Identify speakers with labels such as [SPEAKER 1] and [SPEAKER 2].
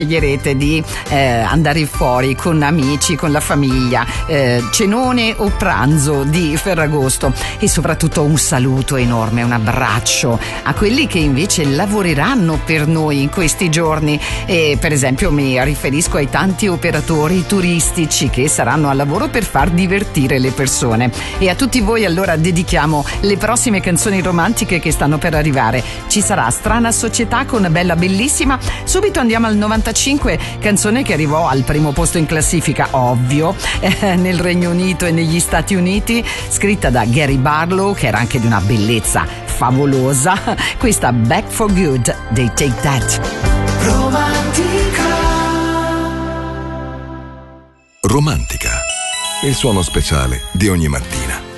[SPEAKER 1] Sceglierete di andare fuori con amici, con la famiglia, cenone o pranzo di Ferragosto, e soprattutto un saluto enorme, un abbraccio a quelli che invece lavoreranno per noi in questi giorni, e per esempio mi riferisco ai tanti operatori turistici che saranno al lavoro per far divertire le persone. E a tutti voi allora dedichiamo le prossime canzoni romantiche che stanno per arrivare. Ci sarà Strana Società con Bella Bellissima, subito andiamo al 95, canzone che arrivò al primo posto in classifica, ovvio, nel Regno Unito e negli Stati Uniti, scritta da Gary Barlow, che era anche di una bellezza favolosa, questa Back for Good dei Take That.
[SPEAKER 2] Romantica, il suono speciale di ogni mattina.